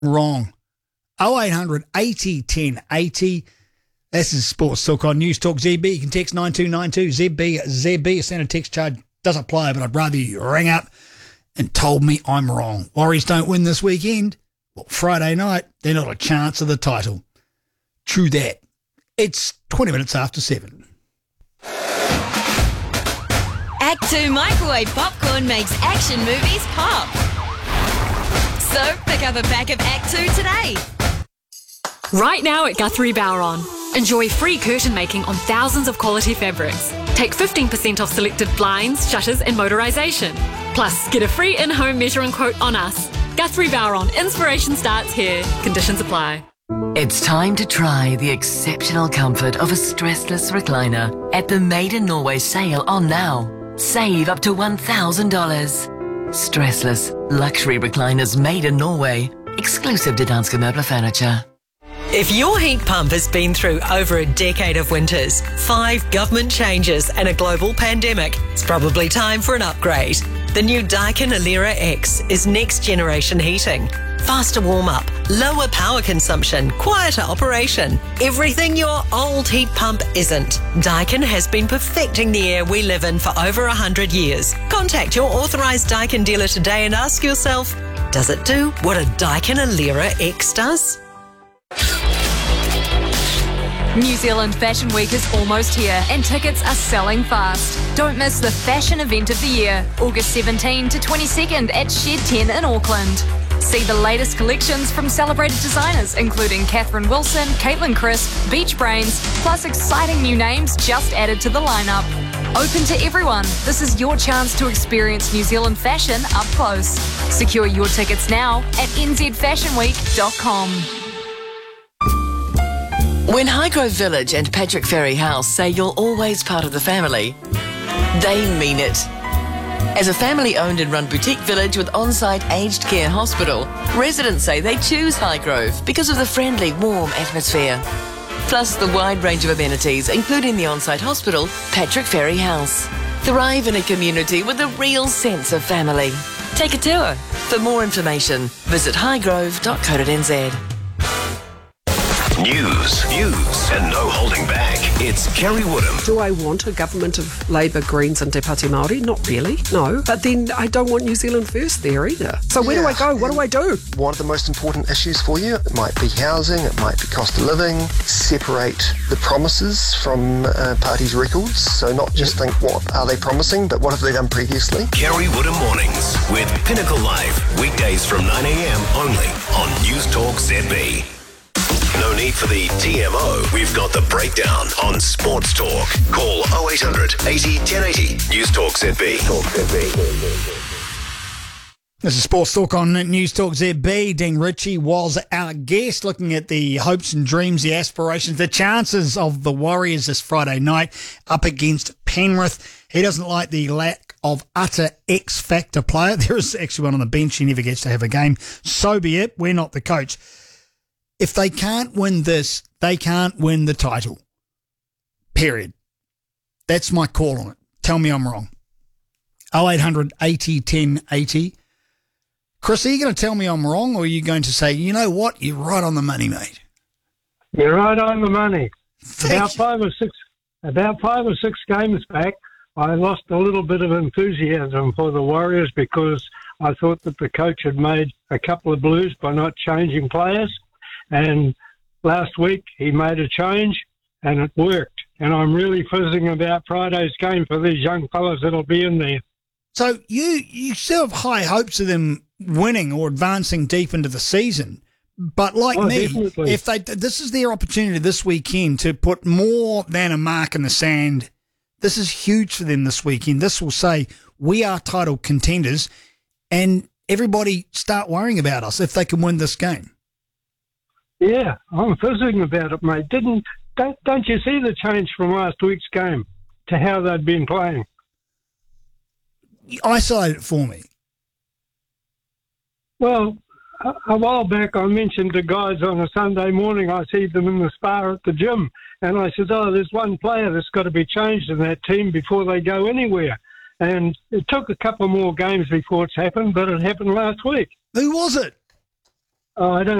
wrong. 0800 80 10 80. This is Sports Talk on News Talk ZB. You can text 9292 ZB. A standard text charge does apply, but I'd rather you rang up and told me I'm wrong. Warriors don't win this weekend. Well, Friday night, they're not a chance of the title. True that. It's 20 minutes after 7. Act 2 microwave popcorn makes action movies pop. So pick up a pack of Act 2 today. Right now at Guthrie Bowron. Enjoy free curtain making on thousands of quality fabrics. Take 15% off selected blinds, shutters and motorisation. Plus, get a free in-home measuring quote on us. Guthrie Bowron. Inspiration starts here. Conditions apply. It's time to try the exceptional comfort of a stressless recliner at the Made in Norway sale on now. Save up to $1,000. Stressless luxury recliners made in Norway. Exclusive to Danske Møbler Furniture. If your heat pump has been through over a decade of winters, 5 government changes and a global pandemic, it's probably time for an upgrade. The new Daikin Alira X is next generation heating. Faster warm-up, lower power consumption, quieter operation. Everything your old heat pump isn't. Daikin has been perfecting the air we live in for over 100 years. Contact your authorised Daikin dealer today and ask yourself, does it do what a Daikin Alira X does? New Zealand Fashion Week is almost here and tickets are selling fast. Don't miss the fashion event of the year, August 17 to 22nd at Shed 10 in Auckland. See the latest collections from celebrated designers including Catherine Wilson, Caitlin Crisp, Beach Brains, plus exciting new names just added to the lineup. Open to everyone, this is your chance to experience New Zealand fashion up close. Secure your tickets now at nzfashionweek.com. When Highgrove Village and Patrick Ferry House say you're always part of the family, they mean it. As a family-owned and run boutique village with on-site aged care hospital, residents say they choose Highgrove because of the friendly, warm atmosphere. Plus the wide range of amenities, including the on-site hospital, Patrick Ferry House. Thrive in a community with a real sense of family. Take a tour. For more information, visit highgrove.co.nz. News, and no holding back. It's Kerry Woodham. Do I want a government of Labour, Greens and Te Pāti Māori? Not really, no. But then I don't want New Zealand First there either. So where do I go? What do I do? What are the most important issues for you? It might be housing, it might be cost of living. Separate the promises from parties' records. So not just think what are they promising, but what have they done previously? Kerry Woodham Mornings with Pinnacle Live. Weekdays from 9am only on News Talk ZB. No need for the TMO. We've got the breakdown on Sports Talk. Call 0800 80 1080. News Talk ZB. This is Sports Talk on News Talk ZB. Dean Ritchie was our guest, looking at the hopes and dreams, the aspirations, the chances of the Warriors this Friday night up against Penrith. He doesn't like the lack of utter X-factor player. There is actually one on the bench. He never gets to have a game. So be it. We're not the coach. If they can't win this, they can't win the title. Period. That's my call on it. Tell me I'm wrong. 0800 80 10 80. Chris, are you going to tell me I'm wrong, or are you going to say, you know what, you're right on the money, mate? You're right on the money. About five or six games back, I lost a little bit of enthusiasm for the Warriors because I thought that the coach had made a couple of blues by not changing players. And last week he made a change and it worked. And I'm really fizzing about Friday's game for these young fellas that'll be in there. So you still have high hopes of them winning or advancing deep into the season. But like me, definitely. if this is their opportunity this weekend to put more than a mark in the sand. This is huge for them this weekend. This will say we are title contenders and everybody start worrying about us if they can win this game. Yeah, I'm fizzing about it, mate. Don't you see the change from last week's game to how they'd been playing? Isolate it for me. Well, a while back I mentioned to guys on a Sunday morning, I see them in the spa at the gym, and I said, there's one player that's got to be changed in that team before they go anywhere. And it took a couple more games before it's happened, but it happened last week. Who was it? I don't